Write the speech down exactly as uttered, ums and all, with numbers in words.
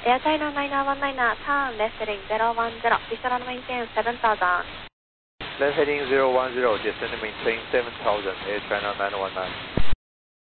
Air China nine one nine, turn left heading zero one zero, descend and maintain seven thousand. Left heading zero one zero, descend and maintain seven thousand, Air China nine one nine.